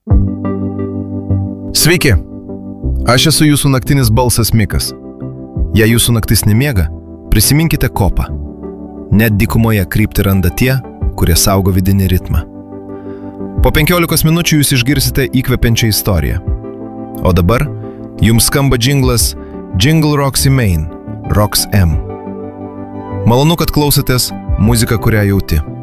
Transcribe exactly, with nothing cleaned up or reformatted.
Sveiki, aš esu jūsų naktinis balsas Mikas. Jei jūsų naktis nemiega, prisiminkite kopą. Net dykumoje kryptį randa tie, kurie saugo vidinį ritmą. Po penkiolikos minučių jūs išgirsite įkvepiančią istoriją. O dabar jums skamba džinglas Jingle Roxy Main, Rox M. Malonu, kad klausotės muziką, kurią jauti.